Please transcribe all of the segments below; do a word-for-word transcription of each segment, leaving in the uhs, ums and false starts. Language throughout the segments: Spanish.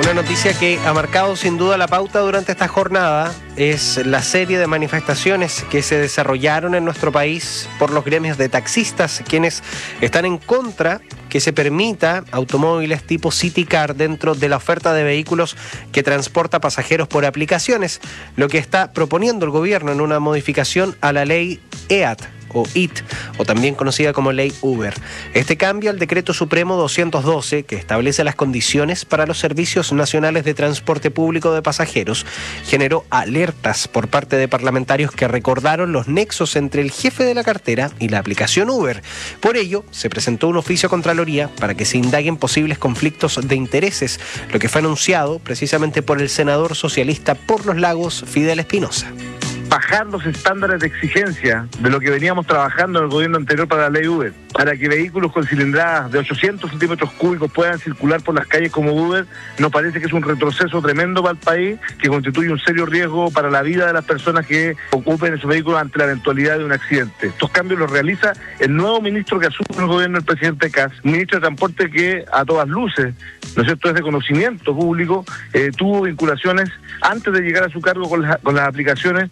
Una noticia que ha marcado sin duda la pauta durante esta jornada es la serie de manifestaciones que se desarrollaron en nuestro país por los gremios de taxistas, quienes están en contra que se permita automóviles tipo City Car dentro de la oferta de vehículos que transporta pasajeros por aplicaciones, lo que está proponiendo el gobierno en una modificación a la ley E A T. O I T, o también conocida como Ley Uber. Este cambio al Decreto Supremo doscientos doce, que establece las condiciones para los servicios nacionales de transporte público de pasajeros, generó alertas por parte de parlamentarios que recordaron los nexos entre el jefe de la cartera y la aplicación Uber. Por ello, se presentó un oficio a Contraloría para que se indaguen posibles conflictos de intereses, lo que fue anunciado precisamente por el senador socialista por Los Lagos, Fidel Espinosa. Bajar los estándares de exigencia de lo que veníamos trabajando en el gobierno anterior para la ley Uber, para que vehículos con cilindradas de ochocientos centímetros cúbicos puedan circular por las calles como Uber, nos parece que es un retroceso tremendo para el país, que constituye un serio riesgo para la vida de las personas que ocupen esos vehículos ante la eventualidad de un accidente. Estos cambios los realiza el nuevo ministro que asume el gobierno del presidente Kast, un ministro de Transporte que a todas luces, ¿no es cierto?, es de conocimiento público, eh, tuvo vinculaciones antes de llegar a su cargo con, la, con las aplicaciones.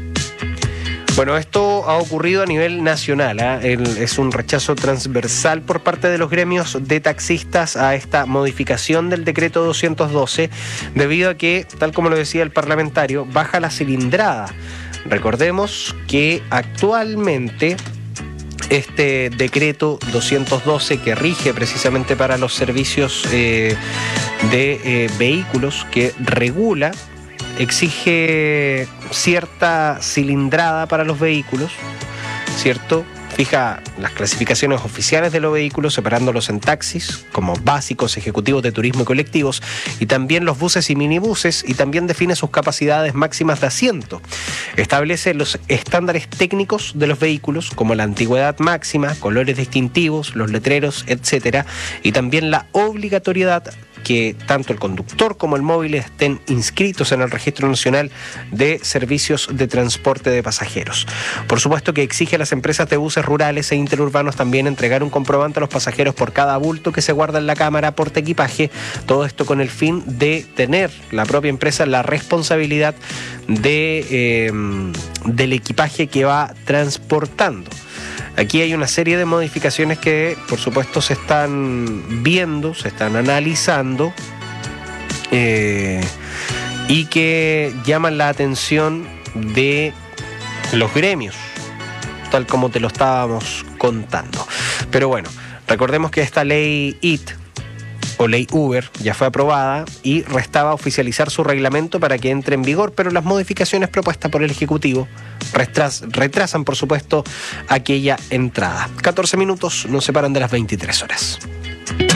Bueno, esto ha ocurrido a nivel nacional, ¿eh? El, es un rechazo transversal por parte de los gremios de taxistas a esta modificación del decreto doscientos doce, debido a que, tal como lo decía el parlamentario, baja la cilindrada. Recordemos que actualmente este decreto doscientos doce, que rige precisamente para los servicios eh, de eh, vehículos, que regula, exige cierta cilindrada para los vehículos, ¿cierto? Fija las clasificaciones oficiales de los vehículos, separándolos en taxis, como básicos, ejecutivos de turismo y colectivos, y también los buses y minibuses, y también define sus capacidades máximas de asiento. Establece los estándares técnicos de los vehículos, como la antigüedad máxima, colores distintivos, los letreros, etcétera, y también la obligatoriedad que tanto el conductor como el móvil estén inscritos en el Registro Nacional de Servicios de Transporte de Pasajeros. Por supuesto que exige a las empresas de buses rurales e interurbanos también entregar un comprobante a los pasajeros por cada bulto que se guarda en la cámara portaequipaje, todo esto con el fin de tener la propia empresa la responsabilidad de, eh, del equipaje que va transportando. Aquí hay una serie de modificaciones que, por supuesto, se están viendo, se están analizando eh, y que llaman la atención de los gremios, tal como te lo estábamos contando. Pero bueno, recordemos que esta ley I T o ley Uber ya fue aprobada y restaba oficializar su reglamento para que entre en vigor, pero las modificaciones propuestas por el Ejecutivo retras, retrasan, por supuesto, aquella entrada. catorce minutos nos separan de las veintitrés horas.